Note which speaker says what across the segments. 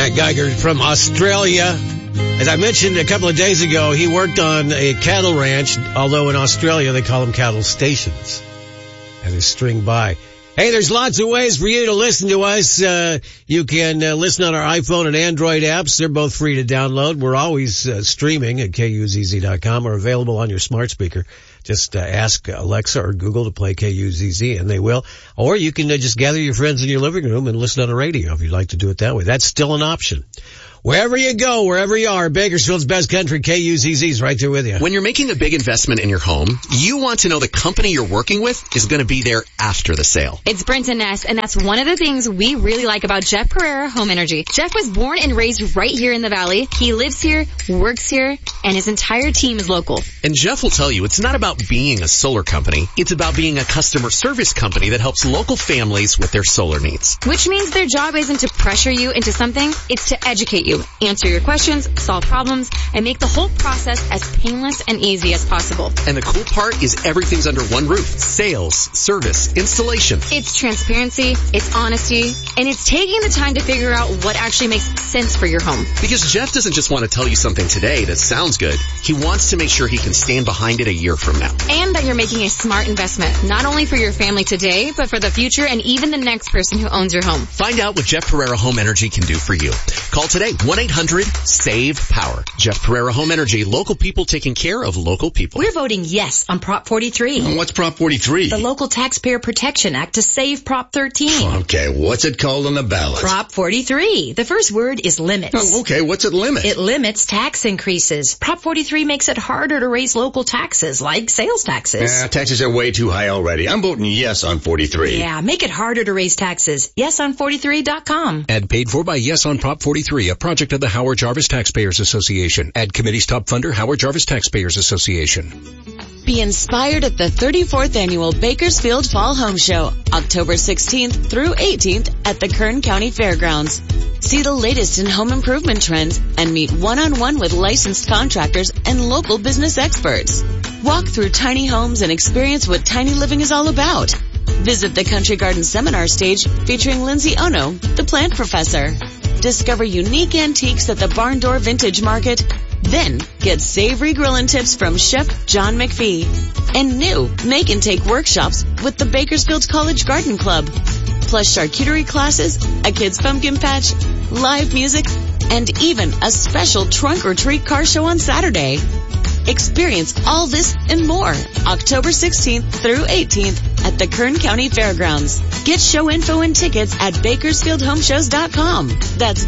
Speaker 1: Matt Geiger from Australia. As I mentioned a couple of days ago, he worked on a cattle ranch, although in Australia they call them cattle stations. As a string by. Hey, there's lots of ways for you to listen to us. You can listen on our iPhone and Android apps. They're both free to download. We're always streaming at KUZZ.com or available on your smart speaker. Just ask Alexa or Google to play KUZZ, and they will. Or you can just gather your friends in your living room and listen on the radio if you'd like to do it that way. That's still an option. Wherever you go, wherever you are, Bakersfield's best country, KUZZ's right there with you.
Speaker 2: When you're making a big investment in your home, you want to know the company you're working with is going to be there after the sale.
Speaker 3: It's Brent and Ness, and that's one of the things we really like about Jeff Pereira Home Energy. Jeff was born and raised right here in the Valley. He lives here, works here, and his entire team is local.
Speaker 2: And Jeff will tell you it's not about being a solar company. It's about being a customer service company that helps local families with their solar needs.
Speaker 3: Which means their job isn't to pressure you into something, it's to educate you, answer your questions, solve problems, and make the whole process as painless and easy as possible.
Speaker 2: And the cool part is everything's under one roof. Sales, service, installation.
Speaker 3: It's transparency, it's honesty, and it's taking the time to figure out what actually makes sense for your home.
Speaker 2: Because Jeff doesn't just want to tell you something today that sounds good. He wants to make sure he can stand behind it a year from now.
Speaker 3: And that you're making a smart investment, not only for your family today, but for the future and even the next person who owns your home.
Speaker 2: Find out what Jeff Pereira Home Energy can do for you. Call today, 1-800-SAVE-POWER. Jeff Pereira Home Energy, local people taking care of local people.
Speaker 4: We're voting yes on Prop 43.
Speaker 5: What's Prop 43?
Speaker 4: The Local Taxpayer Protection Act to save Prop 13.
Speaker 5: Okay, what's it called on the ballot?
Speaker 4: Prop 43. The first word is limits.
Speaker 5: Oh, okay, what's it limit?
Speaker 4: It limits tax increases. Prop 43 makes it harder to raise local taxes, like sales taxes.
Speaker 5: Taxes are way too high already. I'm voting yes on 43.
Speaker 4: Yeah, make it harder to raise taxes. YesOn43.com.
Speaker 6: Ad paid for by Yes on Prop 43, a project of the Howard Jarvis Taxpayers Association. Ad committee's top funder, Howard Jarvis Taxpayers Association.
Speaker 7: Be inspired at the 34th Annual Bakersfield Fall Home Show, October 16th through 18th at the Kern County Fairgrounds. See the latest in home improvement trends and meet one-on-one with licensed contractors and local business experts. Walk through tiny homes and experience what tiny living is all about. Visit the Country Garden Seminar stage featuring Lindsay Ono, the plant professor. Discover unique antiques at the Barn Door Vintage Market. Then get savory grillin' tips from Chef John McPhee. And new make and take workshops with the Bakersfield College Garden Club. Plus charcuterie classes, a kid's pumpkin patch, live music, and even a special trunk or treat car show on Saturday. Experience all this and more October 16th through 18th at the Kern County Fairgrounds. Get show info and tickets at BakersfieldHomeshows.com. That's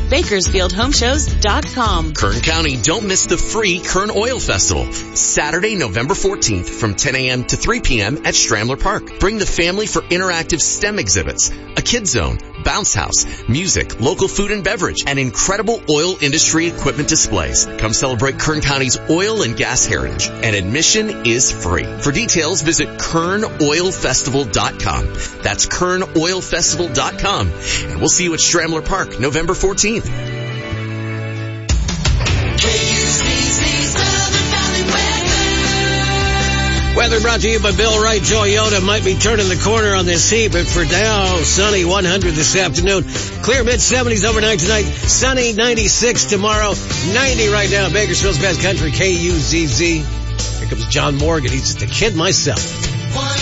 Speaker 7: BakersfieldHomeshows.com.
Speaker 2: Kern County, don't miss the free Kern Oil Festival. Saturday, November 14th from 10 a.m. to 3 p.m. at Stramler Park. Bring the family for interactive STEM exhibits, a kids zone, bounce house, music, local food and beverage, and incredible oil industry equipment displays. Come celebrate Kern County's oil and gas heritage. And admission is free. For details, visit KernOilFestival.com. That's KernOilFestival.com. And we'll see you at Stramler Park, November 14th.
Speaker 1: Weather brought to you by Bill Wright Toyota. Might be turning the corner on this heat, but for now, sunny 100 this afternoon. Clear mid-70s overnight tonight. Sunny 96 tomorrow. 90 right now. Bakersfield's best country, KUZZ. Here comes John Morgan. He's just a kid myself.